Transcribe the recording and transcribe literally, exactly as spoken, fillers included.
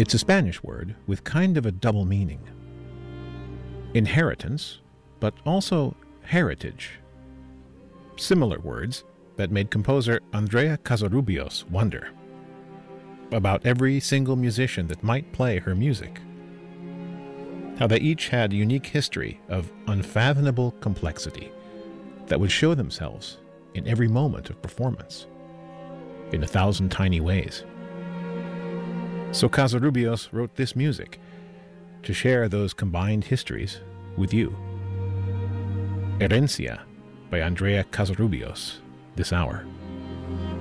It's a Spanish word with kind of a double meaning. Inheritance, but also heritage. Similar words that made composer Andrea Casarubios wonder about every single musician that might play her music. How they each had a unique history of unfathomable complexity that would show themselves in every moment of performance, in a thousand tiny ways. So Casarubios wrote this music to share those combined histories with you. Herencia by Andrea Casarubios, this hour.